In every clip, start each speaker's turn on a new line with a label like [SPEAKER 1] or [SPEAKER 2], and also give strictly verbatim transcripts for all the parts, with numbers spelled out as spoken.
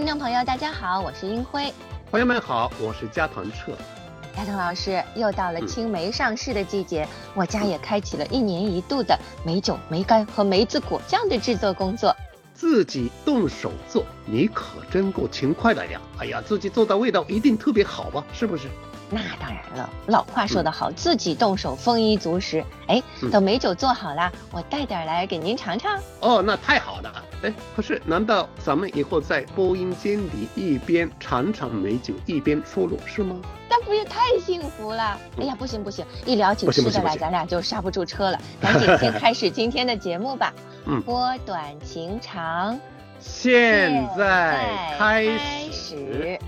[SPEAKER 1] 众朋友大家好，我是英辉。
[SPEAKER 2] 朋友们好，我是加藤彻。
[SPEAKER 1] 加藤老师，又到了青梅上市的季节、嗯、我家也开启了一年一度的梅酒、梅干和梅子果酱的制作工作。
[SPEAKER 2] 自己动手做，你可真够勤快的呀！哎呀，自己做的味道一定特别好吧？是不是？
[SPEAKER 1] 那当然了，老话说得好、嗯、自己动手丰衣足食。哎、嗯，等梅酒做好了，我带点来给您尝尝。
[SPEAKER 2] 哦，那太好了。哎，可是难道咱们以后在播音间里一边尝尝梅酒一边说录是吗？
[SPEAKER 1] 那不是太幸福了？哎呀，不行不行，一聊起吃的来，咱俩就刹不住车了。赶紧先开始今天的节目吧。嗯，拨短情长，
[SPEAKER 2] 现在开始。
[SPEAKER 1] 开始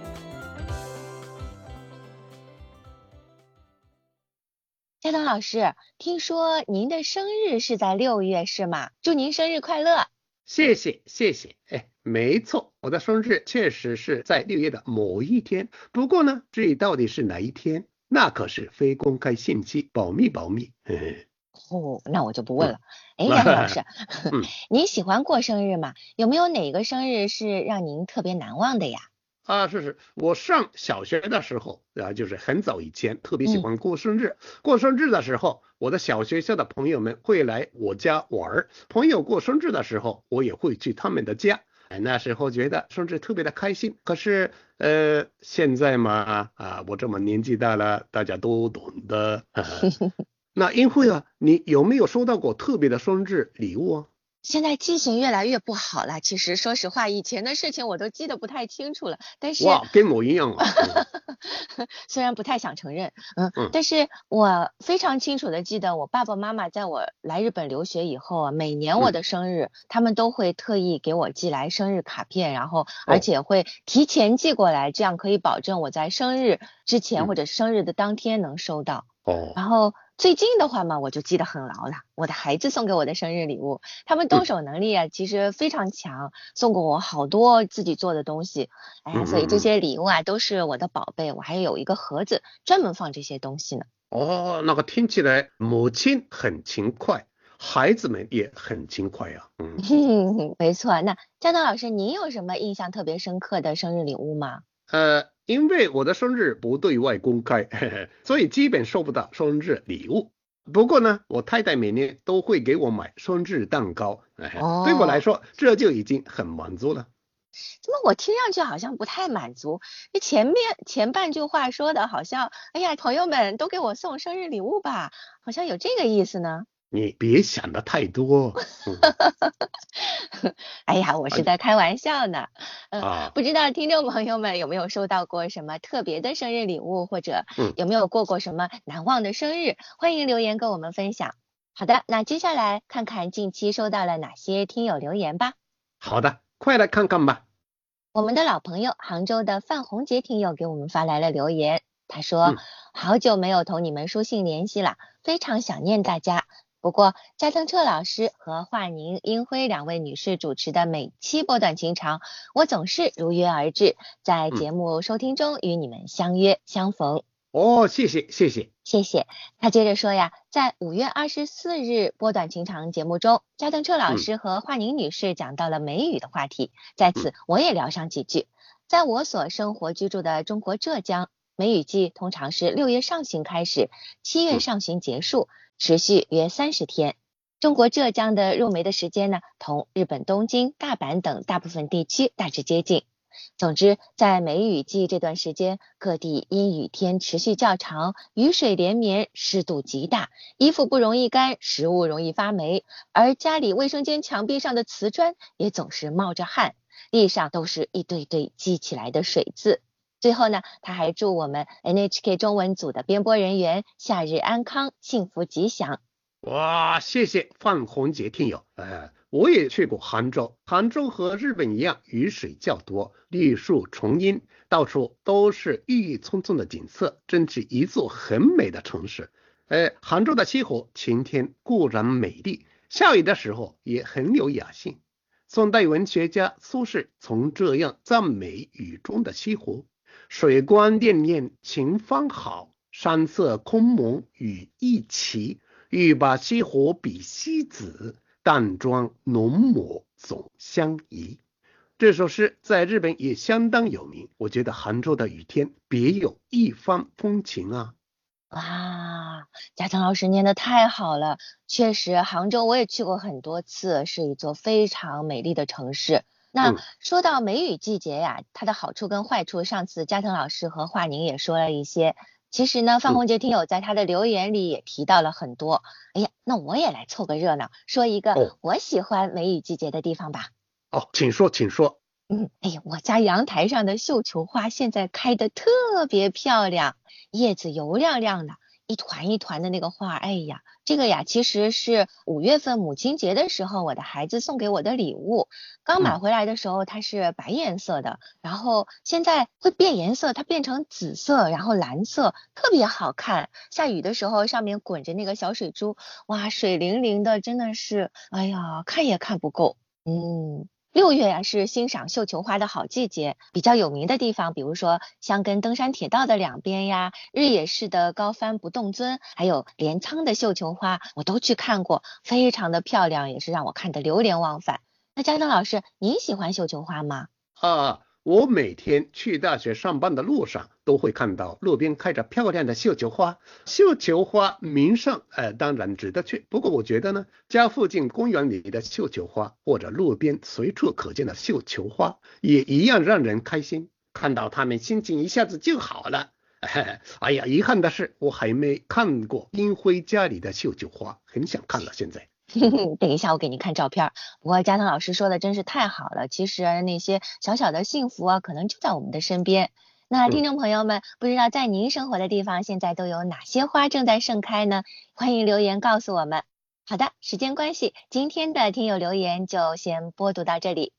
[SPEAKER 1] 加藤老师，听说您的生日是在六月是吗？祝您生日快乐。
[SPEAKER 2] 谢谢谢谢。哎，没错，我的生日确实是在六月的某一天。不过呢，至于到底是哪一天，那可是非公开信息，保密保密。
[SPEAKER 1] 哦，那我就不问了。哎、嗯，加藤老师，嗯、您喜欢过生日吗？有没有哪个生日是让您特别难忘的呀？
[SPEAKER 2] 啊，是是，我上小学的时候啊，就是很早以前，特别喜欢过生日。嗯、过生日的时候，我的小学校的朋友们会来我家玩，朋友过生日的时候，我也会去他们的家。那时候觉得生日特别的开心。可是，呃，现在嘛，啊，我这么年纪大了，大家都懂的。那英慧啊，你有没有收到过特别的生日礼物啊？
[SPEAKER 1] 现在记性越来越不好了，其实说实话，以前的事情我都记得不太清楚了。但是
[SPEAKER 2] 哇，跟我一样啊。
[SPEAKER 1] 虽然不太想承认，嗯，嗯但是我非常清楚的记得，我爸爸妈妈在我来日本留学以后啊，每年我的生日，嗯、他们都会特意给我寄来生日卡片，然后而且会提前寄过来，哦、这样可以保证我在生日之前或者生日的当天能收到。哦，然后最近的话嘛，我就记得很牢了。我的孩子送给我的生日礼物，他们动手能力啊，其实非常强，送过我好多自己做的东西。哎呀，所以这些礼物啊，都是我的宝贝。我还有一个盒子，专门放这些东西呢。
[SPEAKER 2] 哦，那个听起来母亲很勤快，孩子们也很勤快呀、啊。
[SPEAKER 1] 嗯，没错。那加藤老师，您有什么印象特别深刻的生日礼物吗？
[SPEAKER 2] 呃，因为我的生日不对外公开，呵呵，所以基本收不到生日礼物。不过呢，我太太每年都会给我买生日蛋糕，哦、对我来说这就已经很满足了。
[SPEAKER 1] 怎么我听上去好像不太满足？前面前半句话说的好像，哎呀，朋友们都给我送生日礼物吧，好像有这个意思呢。
[SPEAKER 2] 你别想的太多。
[SPEAKER 1] 嗯、哎呀，我是在开玩笑呢。嗯、啊，不知道听众朋友们有没有收到过什么特别的生日礼物，或者有没有过过什么难忘的生日？嗯、欢迎留言跟我们分享。好的，那接下来看看近期收到了哪些听友留言吧。
[SPEAKER 2] 好的，快来看看吧。
[SPEAKER 1] 我们的老朋友杭州的范红杰听友给我们发来了留言，他说、嗯、好久没有同你们书信联系了，非常想念大家。不过加藤彻老师和华宁、英辉两位女士主持的每期波短情长，我总是如约而至，在节目收听中与你们相约相逢。
[SPEAKER 2] 哦，谢谢谢谢
[SPEAKER 1] 谢谢。他接着说呀，在五月二十四日波短情长节目中，加藤彻老师和华宁女士讲到了梅雨的话题，在此我也聊上几句。在我所生活居住的中国浙江，梅雨季通常是六月上旬开始，七月上旬结束，持续约三十天。中国浙江的入梅的时间呢，同日本东京、大阪等大部分地区大致接近。总之，在梅雨季这段时间，各地阴雨天持续较长，雨水连绵，湿度极大，衣服不容易干，食物容易发霉，而家里卫生间墙壁上的瓷砖也总是冒着汗，地上都是一堆堆积起来的水渍。最后呢，他还祝我们 N H K 中文组的编播人员夏日安康，幸福吉祥。
[SPEAKER 2] 哇，谢谢范红杰听友。呃，我也去过杭州，杭州和日本一样，雨水较多，绿树丛荫，到处都是郁郁葱葱的景色，真是一座很美的城市。呃，杭州的气候晴天固然美丽，下雨的时候也很有雅兴。宋代文学家苏轼曾这样赞美雨中的西湖：水光潋滟晴方好，山色空蒙雨亦奇。欲把西湖比西子，淡妆浓抹总相宜。 这首诗在日本也相当有名，我觉得杭州的雨天别有一番风情啊。
[SPEAKER 1] 哇，嘉诚老师念的太好了，确实杭州我也去过很多次，是一座非常美丽的城市。那
[SPEAKER 2] 嗯
[SPEAKER 1] 说到梅雨季节呀，它的好处跟坏处，上次嘉诚老师和华宁也说了一些。其实呢，范
[SPEAKER 2] 嗯，
[SPEAKER 1] 红杰听友在他的留言里也提到了很多。哎呀，那我也来凑个热闹，说一个
[SPEAKER 2] 哦
[SPEAKER 1] 我喜欢梅雨季节的地方吧。
[SPEAKER 2] 哦，请说请说。
[SPEAKER 1] 嗯，哎呀，我家阳台上的绣球花现在开得特别漂亮，叶子油亮亮的，一团一团的那个花，哎呀，这个呀，其实是五月份母亲节的时候，我的孩子送给我的礼物。刚买
[SPEAKER 2] 嗯
[SPEAKER 1] 回来的时候，它是白颜色的，然后现在会变颜色，它变成紫色，然后蓝色，特别好看。下雨的时候，上面滚着那个小水珠，哇，水灵灵的，真的是，哎呀，看也看不够。嗯。六月呀、是欣赏绣球花的好季节，比较有名的地方，比如说香根登山铁道的两边呀，日野市的高帆不动尊，还有镰仓的绣球花，我都去看过，非常的漂亮，也是让我看得流连忘返。那嘉登老师，你喜欢绣球花吗？
[SPEAKER 2] 啊，我每天去大学上班的路上都会看到路边开着漂亮的绣球花。绣球花名胜，呃，当然值得去。不过我觉得呢，家附近公园里的绣球花，或者路边随处可见的绣球花，也一样让人开心。看到它们，心情一下子就好了。哎呀，遗憾的是，我还没看过丁辉家里的绣球花，很想看了。现在，
[SPEAKER 1] 等一下，我给你看照片。不过嘉腾老师说的真是太好了，其实啊那些小小的幸福啊，可能就在我们的身边。那听
[SPEAKER 2] 嗯。
[SPEAKER 1] 众朋友们，不知道在您生活的地方，现在都有哪些花正在盛开呢？欢迎留言告诉我们。好的，时间关系，今天的听友留言就先播读到这里。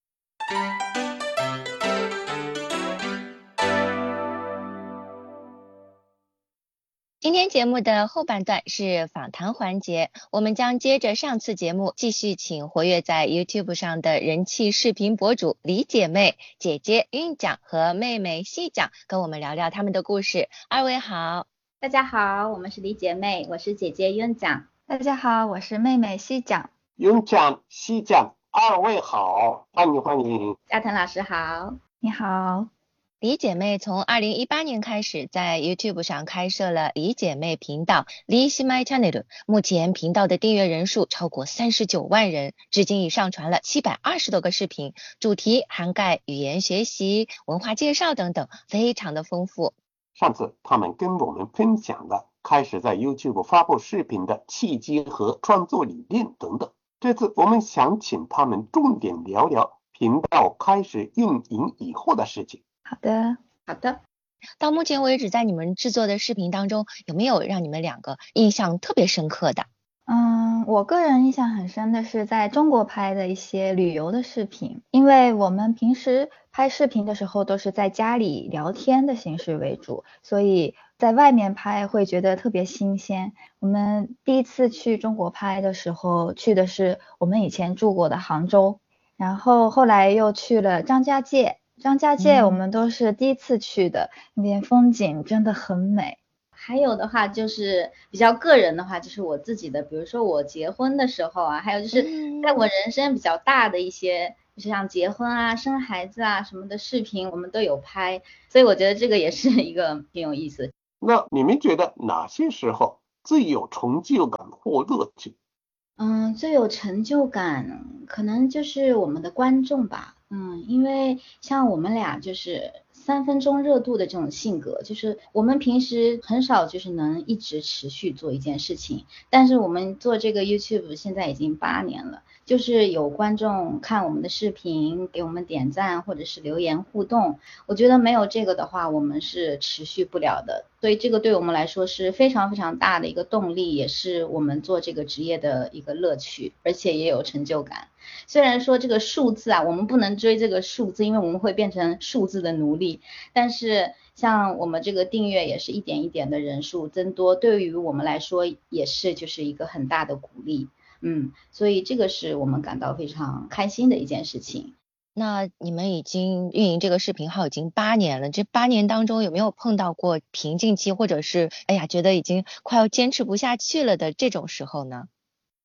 [SPEAKER 1] 今天节目的后半段是访谈环节，我们将接着上次节目继续请活跃在 YouTube 上的人气视频博主李姐妹、姐姐韵讲和妹妹细讲跟我们聊聊他们的故事。二位好。
[SPEAKER 3] 大家好，我们是李姐妹，我是姐姐윤장。
[SPEAKER 4] 大家好，我是妹妹西讲。
[SPEAKER 2] 윤장、西讲，二位好，欢迎欢迎。
[SPEAKER 3] 嘉腾老师好。
[SPEAKER 4] 你好。
[SPEAKER 1] 李姐妹从二零一八年开始在 YouTube 上开设了李姐妹频道 李姉妹 Channel， 目前频道的订阅人数超过三十九万人，至今已上传了七百二十多个视频，主题涵盖语言学习、文化介绍等等，非常的丰富。
[SPEAKER 5] 上次他们跟我们分享了开始在 YouTube 发布视频的契机和创作理念等等，这次我们想请他们重点聊聊频道开始运营以后的事情。
[SPEAKER 4] 好的，
[SPEAKER 3] 好的。
[SPEAKER 1] 到目前为止，在你们制作的视频当中，有没有让你们两个印象特别深刻的？
[SPEAKER 4] 嗯，我个人印象很深的是在中国拍的一些旅游的视频，因为我们平时拍视频的时候都是在家里聊天的形式为主，所以在外面拍会觉得特别新鲜。我们第一次去中国拍的时候，去的是我们以前住过的杭州，然后后来又去了张家界。张家界我们都是第一次去的，那边风景真的很美。
[SPEAKER 3] 还有的话就是比较个人的话，就是我自己的，比如说我结婚的时候啊，还有就是在我人生比较大的一些，就是像结婚啊、生孩子啊什么的视频，我们都有拍，所以我觉得这个也是一个挺有意思。
[SPEAKER 5] 那你们觉得哪些时候最有成就感或乐趣？
[SPEAKER 3] 嗯，最有成就感可能就是我们的观众吧。嗯，因为像我们俩就是三分钟热度的这种性格，就是我们平时很少就是能一直持续做一件事情，但是我们做这个 YouTube 现在已经八年了，就是有观众看我们的视频，给我们点赞或者是留言互动，我觉得没有这个的话，我们是持续不了的。所以这个对我们来说是非常非常大的一个动力，也是我们做这个职业的一个乐趣，而且也有成就感。虽然说这个数字啊，我们不能追这个数字，因为我们会变成数字的奴隶，但是像我们这个订阅也是一点一点的人数增多，对于我们来说也是就是一个很大的鼓励。嗯，所以这个是我们感到非常开心的一件事情。
[SPEAKER 1] 那你们已经运营这个视频号已经八年了，这八年当中有没有碰到过瓶颈期，或者是哎呀觉得已经快要坚持不下去了的这种时候呢？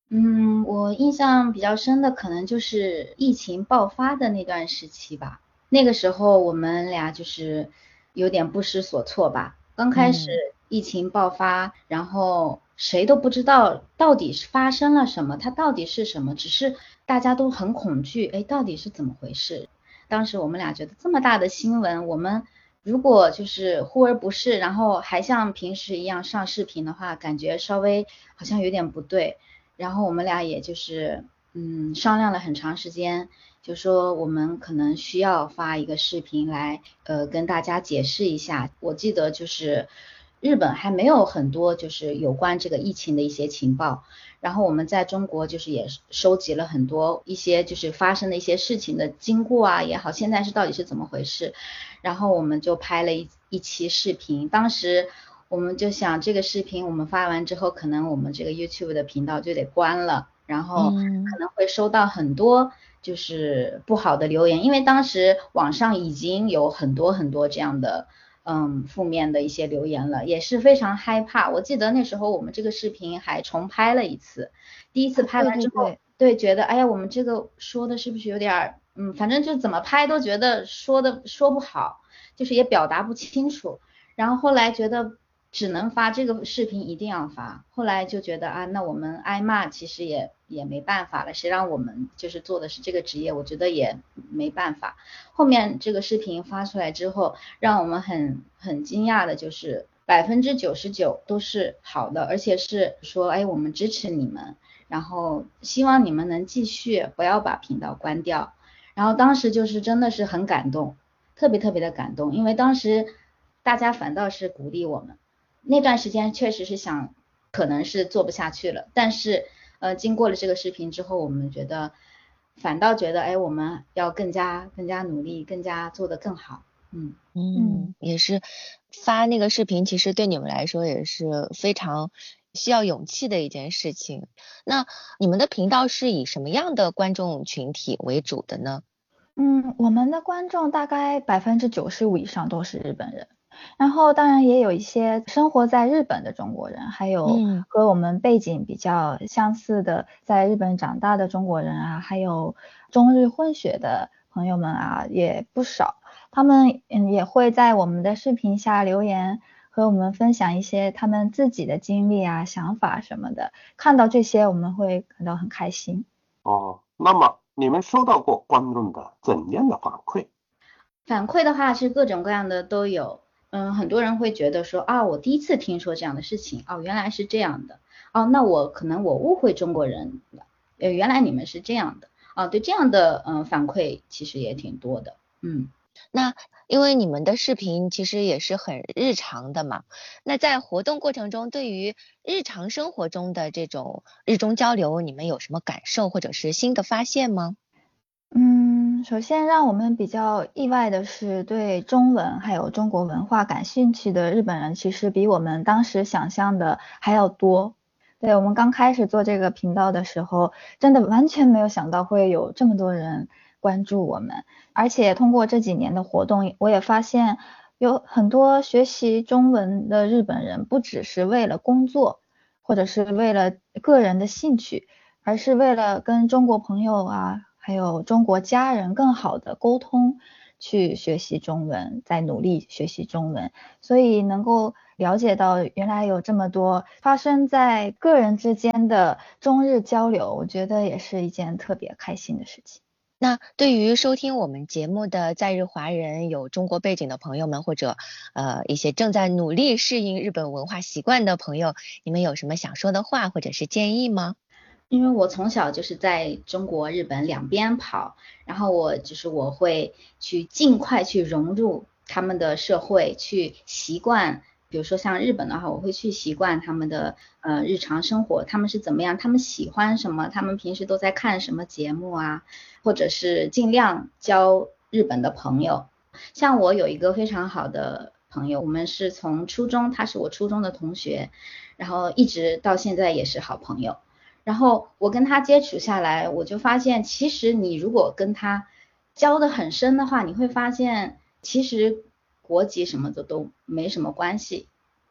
[SPEAKER 3] 嗯，我印象比较深的可能就是疫情爆发的那段时期吧。那个时候我们俩就是有点不知所措吧。刚开始
[SPEAKER 1] 嗯
[SPEAKER 3] 疫情爆发，然后谁都不知道到底是发生了什么，它到底是什么，只是大家都很恐惧，哎，到底是怎么回事？当时我们俩觉得这么大的新闻，我们如果就是忽而不是，然后还像平时一样上视频的话，感觉稍微好像有点不对。然后我们俩也就是嗯商量了很长时间，就说我们可能需要发一个视频来呃跟大家解释一下。我记得就是日本还没有很多就是有关这个疫情的一些情报，然后我们在中国就是也收集了很多一些就是发生的一些事情的经过啊也好，现在是到底是怎么回事，然后我们就拍了一一期视频。当时我们就想这个视频我们发完之后，可能我们这个 YouTube 的频道就得关了，然后可能会收到很多就是不好的留言，因为当时网上已经有很多很多这样的嗯负面的一些留言了，也是非常害怕。我记得那时候我们这个视频还重拍了一次，第一次拍完之后，
[SPEAKER 4] 对对
[SPEAKER 3] 对，觉得哎呀，我们这个说的是不是有点嗯，反正就怎么拍都觉得说的说不好，就是也表达不清楚。然后后来觉得只能发这个视频，一定要发。后来就觉得啊，那我们挨骂其实也也没办法了，谁让我们就是做的是这个职业，我觉得也没办法。后面这个视频发出来之后，让我们很很惊讶的就是百分之九十九都是好的，而且是说哎我们支持你们，然后希望你们能继续，不要把频道关掉。然后当时就是真的是很感动，特别特别的感动，因为当时大家反倒是鼓励我们。那段时间确实是想可能是做不下去了，但是呃经过了这个视频之后，我们觉得反倒觉得哎我们要更加更加努力，更加做得更好。嗯
[SPEAKER 1] 嗯，也是发那个视频，其实对你们来说也是非常需要勇气的一件事情。那你们的频道是以什么样的观众群体为主的呢？
[SPEAKER 4] 嗯，我们的观众大概百分之九十五以上都是日本人，然后当然也有一些生活在日本的中国人，还有
[SPEAKER 1] 嗯
[SPEAKER 4] 和我们背景比较相似的在日本长大的中国人啊，还有中日混血的朋友们啊也不少。他们嗯也会在我们的视频下留言，和我们分享一些他们自己的经历啊、想法什么的。看到这些，我们会感到很开心。
[SPEAKER 5] 哦，那么你们收到过观众的怎样的反馈？
[SPEAKER 3] 反馈的话是各种各样的都有。嗯，很多人会觉得说啊，我第一次听说这样的事情，哦，原来是这样的，哦，那我可能我误会中国人了，呃，原来你们是这样的，啊，对这样的嗯反馈其实也挺多的。嗯，
[SPEAKER 1] 那因为你们的视频其实也是很日常的嘛，那在活动过程中，对于日常生活中的这种日中交流，你们有什么感受或者是新的发现吗？
[SPEAKER 4] 嗯，首先让我们比较意外的是，对中文还有中国文化感兴趣的日本人，其实比我们当时想象的还要多。对，我们刚开始做这个频道的时候，真的完全没有想到会有这么多人关注我们。而且通过这几年的活动，我也发现有很多学习中文的日本人，不只是为了工作，或者是为了个人的兴趣，而是为了跟中国朋友啊，还有中国家人更好的沟通，去学习中文，在努力学习中文。所以能够了解到原来有这么多发生在个人之间的中日交流，我觉得也是一件特别开心的事情。
[SPEAKER 1] 那对于收听我们节目的在日华人，有中国背景的朋友们，或者呃一些正在努力适应日本文化习惯的朋友，你们有什么想说的话或者是建议吗？
[SPEAKER 3] 因为我从小就是在中国、日本两边跑，然后我就是我会去尽快去融入他们的社会，去习惯。比如说像日本的话，我会去习惯他们的呃日常生活，他们是怎么样，他们喜欢什么，他们平时都在看什么节目啊，或者是尽量交日本的朋友。像我有一个非常好的朋友，我们是从初中，他是我初中的同学，然后一直到现在也是好朋友。然后我跟他接触下来，我就发现，其实你如果跟他交得很深的话，你会发现，其实国籍什么的都没什么关系。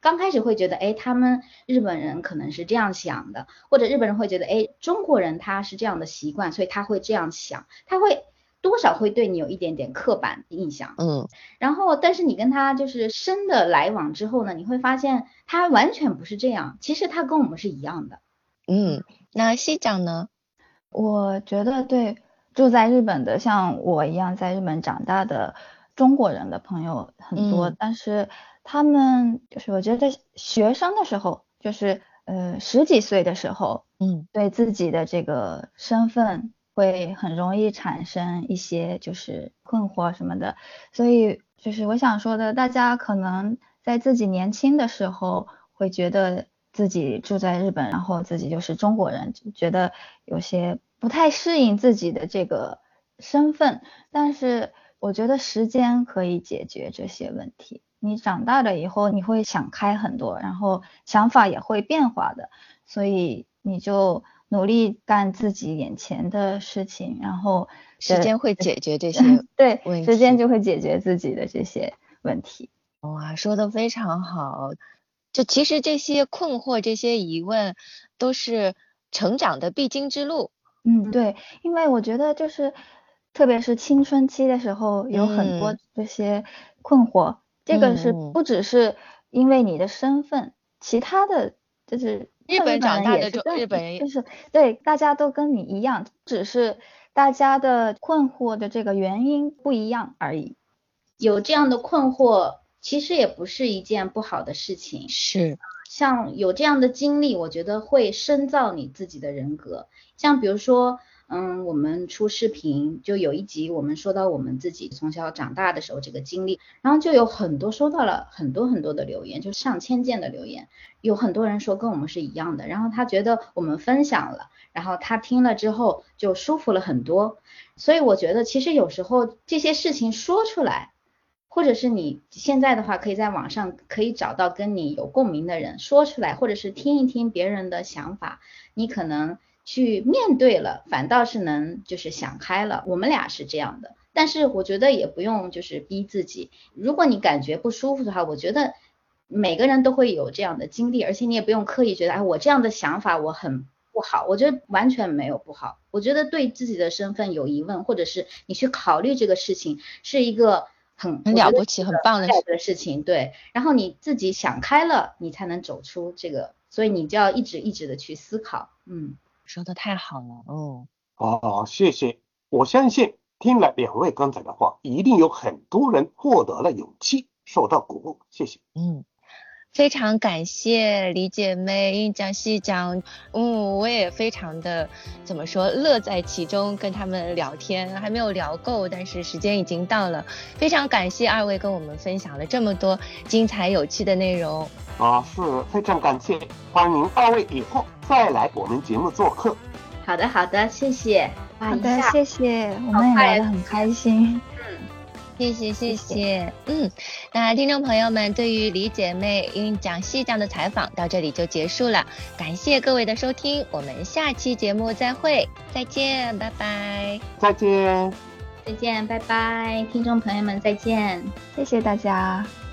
[SPEAKER 3] 刚开始会觉得，哎，他们日本人可能是这样想的，或者日本人会觉得，哎，中国人他是这样的习惯，所以他会这样想，他会多少会对你有一点点刻板印象。
[SPEAKER 1] 嗯，
[SPEAKER 3] 然后但是你跟他就是深的来往之后呢，你会发现他完全不是这样，其实他跟我们是一样的。
[SPEAKER 1] 嗯，那西长呢？
[SPEAKER 4] 我觉得对住在日本的像我一样在日本长大的中国人的朋友很多，
[SPEAKER 1] 嗯
[SPEAKER 4] 但是他们就是我觉得学生的时候，就是呃十几岁的时候，
[SPEAKER 1] 嗯，
[SPEAKER 4] 对自己的这个身份会很容易产生一些就是困惑什么的，所以就是我想说的，大家可能在自己年轻的时候会觉得自己住在日本，然后自己就是中国人，觉得有些不太适应自己的这个身份，但是我觉得时间可以解决这些问题。你长大了以后，你会想开很多，然后想法也会变化的，所以你就努力干自己眼前的事情，然后
[SPEAKER 1] 时间会解决这些
[SPEAKER 4] 对
[SPEAKER 1] 问题，
[SPEAKER 4] 时间就会解决自己的这些问题。
[SPEAKER 1] 哇，说得非常好。就其实这些困惑、这些疑问都是成长的必经之路。
[SPEAKER 4] 嗯，对，因为我觉得就是特别是青春期的时候有很多这些困惑，嗯、这个是不只是因为你的身份，其他的就是
[SPEAKER 1] 日本长大的日本人
[SPEAKER 4] 就是对大家都跟你一样，只是大家的困惑的这个原因不一样而已。
[SPEAKER 3] 有这样的困惑其实也不是一件不好的事情，
[SPEAKER 1] 是
[SPEAKER 3] 像有这样的经历，我觉得会深造你自己的人格。像比如说嗯，我们出视频就有一集我们说到我们自己从小长大的时候这个经历，然后就有很多收到了很多很多的留言，就上千件的留言，有很多人说跟我们是一样的，然后他觉得我们分享了，然后他听了之后就舒服了很多。所以我觉得其实有时候这些事情说出来，或者是你现在的话可以在网上可以找到跟你有共鸣的人说出来，或者是听一听别人的想法，你可能去面对了，反倒是能就是想开了。我们俩是这样的，但是我觉得也不用就是逼自己，如果你感觉不舒服的话，我觉得每个人都会有这样的经历，而且你也不用刻意觉得哎，我这样的想法我很不好，我觉得完全没有不好。我觉得对自己的身份有疑问，或者是你去考虑这个事情是一个很
[SPEAKER 1] 很了不起很棒的
[SPEAKER 3] 事情，对，然后你自己想开了你才能走出这个，所以你就要一直一直的去思考。嗯，
[SPEAKER 1] 说的太好了。哦
[SPEAKER 5] 哦，谢谢。我相信听了两位刚才的话，一定有很多人获得了勇气，受到鼓舞。谢谢。
[SPEAKER 1] 嗯，非常感谢李姐妹、印讲、西讲，嗯，我也非常的怎么说乐在其中，跟他们聊天还没有聊够，但是时间已经到了。非常感谢二位跟我们分享了这么多精彩有趣的内容。
[SPEAKER 5] 啊，是非常感谢，欢迎二位以后再来我们节目做客。
[SPEAKER 3] 好的好的，谢谢。
[SPEAKER 4] 好的，谢谢，我们也聊得很开心。
[SPEAKER 3] 嗯，
[SPEAKER 1] 谢谢谢谢。嗯，那听众朋友们，对于李姐妹印讲西讲的采访到这里就结束了，感谢各位的收听，我们下期节目再会，再见，拜拜。
[SPEAKER 5] 再见，
[SPEAKER 3] 再见，拜拜，听众朋友们再见，
[SPEAKER 4] 谢谢大家。